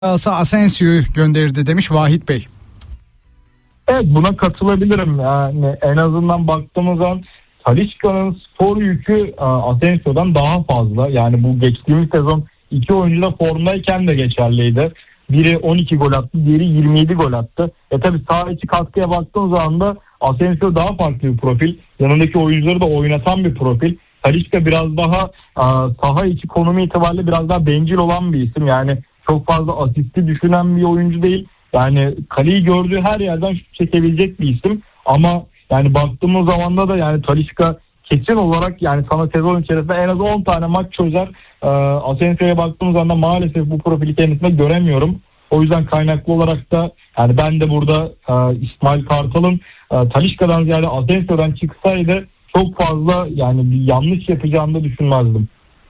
Asensio'yu gönderirdi demiş Vahit Bey. Evet, buna katılabilirim. Yani en azından baktığımız zaman Talisca'nın spor yükü Asensio'dan daha fazla. Yani bu geçtiğimiz sezon iki oyuncu da formdayken de geçerliydi. Biri 12 gol attı, diğeri 27 gol attı. Tabii saha içi katkıya baktığımız zaman da Asensio daha farklı bir profil. Yanındaki oyuncuları da oynatan bir profil. Talisca biraz daha saha içi konumu itibariyle biraz daha bencil olan bir isim. Yani çok fazla asisti düşünen bir oyuncu değil. Yani kaleyi gördüğü her yerden şut çekebilecek bir isim. Ama yani baktığımız zaman da yani Talisca kesin olarak yani sana sezon içerisinde en az 10 tane maç çözer. Asensio'ya baktığımız zaman da maalesef bu profili kendisinde göremiyorum. O yüzden kaynaklı olarak da yani ben de burada İsmail Kartal'ın Talisca'dan ziyade Asensio'dan çıksaydı çok fazla yani bir yanlış yapacağını da düşünmezdim.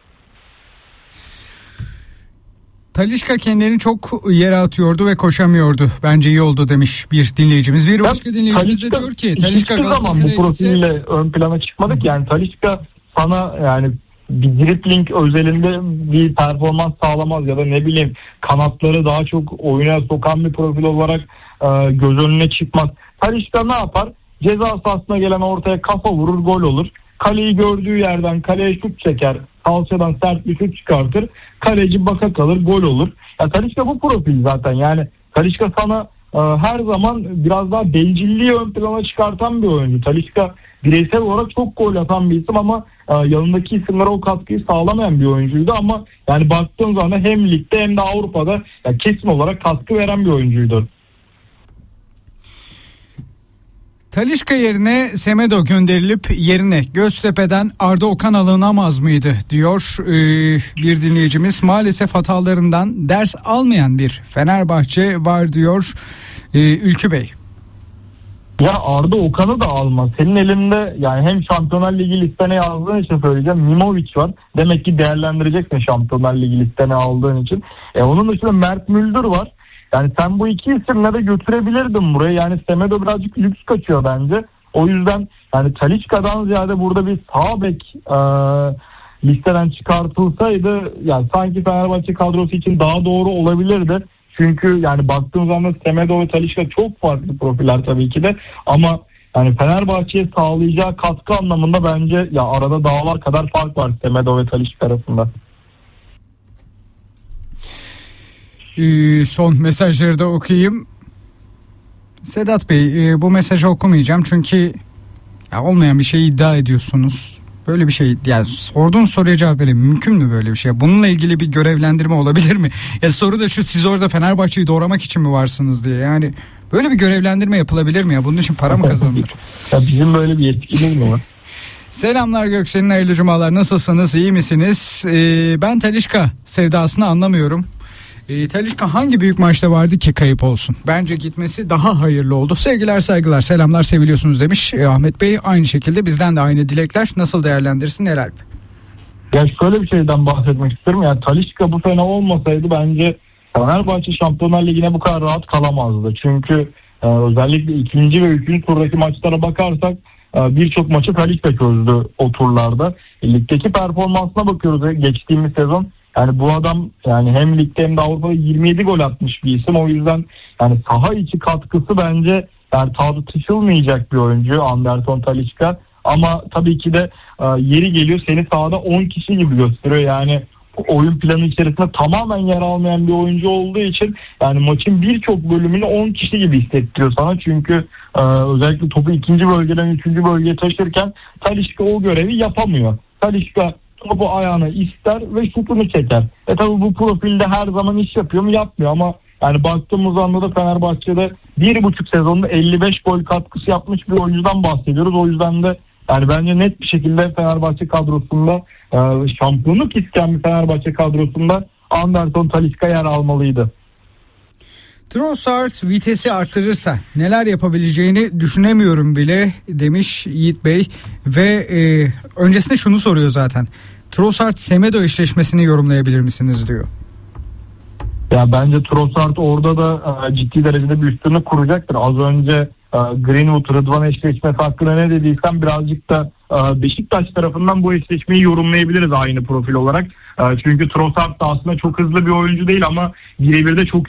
Talisca kendini çok yere atıyordu ve koşamıyordu. Bence iyi oldu demiş bir dinleyicimiz. Bir başka dinleyicimiz de diyor ki Talisca Galatasaray'a bu profille ön plana çıkmadık. Yani Talisca sana yani bir dribbling özelinde bir performans sağlamaz ya da ne bileyim kanatları daha çok oyuna sokan bir profil olarak göz önüne çıkmaz. Talisca ne yapar? Ceza sahasına gelen ortaya kafa vurur, gol olur. Kaleyi gördüğü yerden kaleye şut çeker. Kalçadan sert bir şut çıkartır. Kaleci baka kalır, gol olur. Ya Talisca bu profil zaten. Yani Talisca sana her zaman biraz daha bencilliği ön plana çıkartan bir oyuncu. Talisca bireysel olarak çok gol atan bir isim ama yanındaki isimlere o katkıyı sağlamayan bir oyuncuydu. Ama yani baktığın zaman hem ligde hem de Avrupa'da kesin olarak katkı veren bir oyuncuydu. Talisca yerine Semedo gönderilip yerine Göztepe'den Arda Okan alınamaz mıydı diyor bir dinleyicimiz. Maalesef hatalarından ders almayan bir Fenerbahçe var diyor Ülkü Bey. Ya Arda Okan'ı da almaz. Senin elinde yani hem Şampiyonlar Ligi listene yazdığın için söyleyeceğim. Mimovic var. Demek ki değerlendireceksin Şampiyonlar Ligi listene aldığın için. Onun dışında Mert Müldür var. Yani sen bu iki isimle de götürebilirdin buraya. Yani Semedo birazcık lüks kaçıyor bence. O yüzden yani Talisca'dan ziyade burada bir sağ bek listeden çıkartılsaydı yani sanki Fenerbahçe kadrosu için daha doğru olabilirdi. Çünkü yani baktığım zaman Semedo ve Talisca çok farklı profiller tabii ki de. Ama yani Fenerbahçe'ye sağlayacağı katkı anlamında bence ya arada dağlar kadar fark var Semedo ve Talisca arasında. Son mesajları da okuyayım. Sedat Bey bu mesajı okumayacağım çünkü ya olmayan bir şey iddia ediyorsunuz. Böyle bir şey yani sorduğun soruya cevap verin. Mümkün mü böyle bir şey? Bununla ilgili bir görevlendirme olabilir mi? Ya soru da şu, siz orada Fenerbahçe'yi doğramak için mi varsınız diye. Yani böyle bir görevlendirme yapılabilir mi ya? Bunun için para mı kazanılır? Ya bizim böyle bir yetkimiz mi var? Selamlar Göksel'in, hayırlı cumalar. Nasılsınız? İyi misiniz? Ben Talisca sevdasını anlamıyorum. Talisca hangi büyük maçta vardı ki kayıp olsun? Bence gitmesi daha hayırlı oldu. Sevgiler, saygılar, selamlar, seviliyorsunuz demiş Ahmet Bey. Aynı şekilde bizden de aynı dilekler. Nasıl değerlendirirsin Eralp? Ya şöyle bir şeyden bahsetmek istiyorum. Yani Talisca bu sene olmasaydı bence Fenerbahçe Şampiyonlar Ligi'ne bu kadar rahat kalamazdı. Çünkü özellikle ikinci ve üçüncü turdaki maçlara bakarsak birçok maçı Talisca çözdü o turlarda. Ligdeki performansına bakıyoruz geçtiğimiz sezon. Yani bu adam yani hem ligde hem de Avrupa'da 27 gol atmış bir isim. O yüzden yani saha içi katkısı bence yani tartışılmayacak bir oyuncu Anderson Talisca. Ama tabii ki de yeri geliyor seni sahada 10 kişi gibi gösteriyor. Yani oyun planı içerisinde tamamen yer almayan bir oyuncu olduğu için yani maçın birçok bölümünü 10 kişi gibi hissettiriyor sana. Çünkü özellikle topu ikinci bölgeden üçüncü bölgeye taşırken Talisca o görevi yapamıyor. Talisca topu ayağına ister ve şutunu çeker. Tabii bu profilde her zaman iş yapıyor mu? Yapmıyor ama yani baktığımız anda da Fenerbahçe'de 1,5 sezonda 55 gol katkısı yapmış bir oyuncudan bahsediyoruz. O yüzden de yani bence net bir şekilde Fenerbahçe kadrosunda şampiyonluk isteyen bir Fenerbahçe kadrosunda Anderson Talisca yer almalıydı. Trossard vitesi artırırsa neler yapabileceğini düşünemiyorum bile demiş Yiğit Bey ve öncesinde şunu soruyor zaten. Trossard Semedo eşleşmesini yorumlayabilir misiniz diyor. Ya bence Trossard orada da ciddi derecede bir üstünlük kuracaktır. Az önce Greenwood Rıdvan eşleşmesi hakkında ne dediysem birazcık da Beşiktaş tarafından bu eşleşmeyi yorumlayabiliriz aynı profil olarak. Çünkü Trossard da aslında çok hızlı bir oyuncu değil ama birebir de çok